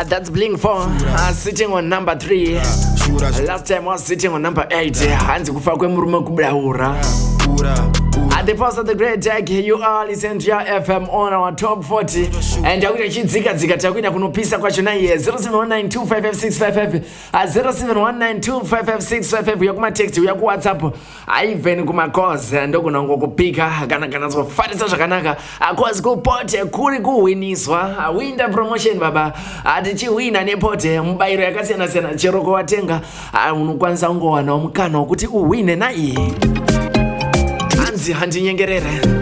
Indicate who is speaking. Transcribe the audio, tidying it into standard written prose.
Speaker 1: That's Blink 4 sitting on number 3. Last time I was sitting on number 8. Hanzi kufa kwemurume kublaura. At the post of the great tag, you are listening to your FM on our top 40. And I'm going to zika takwina kunopisa kwa chona ye 0719255655 0719255655 yakuma text yaku WhatsApp even kuma calls ndoko nangokupika kana zofatisa zvakanaka akwazi kupote kuri kuwiniswa winda promotion baba atichi wina nepote mubayiro yakasiyana chero kwatenga unokwanisa ungowana umkana ukuthi uwine na iye hanzi handinyengerere